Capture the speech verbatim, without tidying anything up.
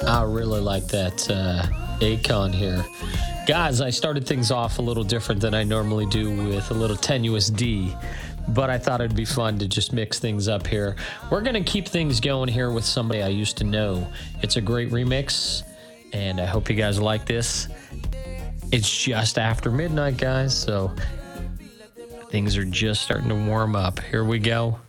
I really like that uh, Akon here. Guys, I started things off a little different than I normally do with a little Tenuous D, but I thought it'd be fun to just mix things up here. We're going to keep things going here with somebody I used to know. It's a great remix, and I hope you guys like this. It's just after midnight, guys, so things are just starting to warm up. Here we go.